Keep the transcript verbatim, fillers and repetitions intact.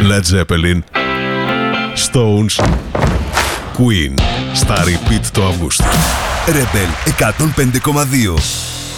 Led Zeppelin, Stones, Queen, στα repeat το Αυγούστου. Rebel εκατόν πέντε κόμμα δύο.